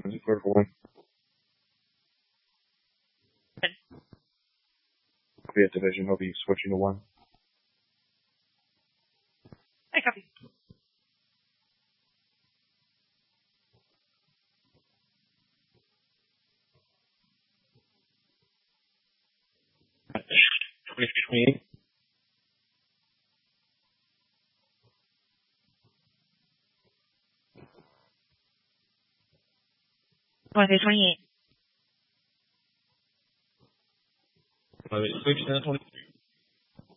Clear for 1. Be at division. He'll be switching to 1. I copy. Match 23-28. Wednesday 28. Switch to 23.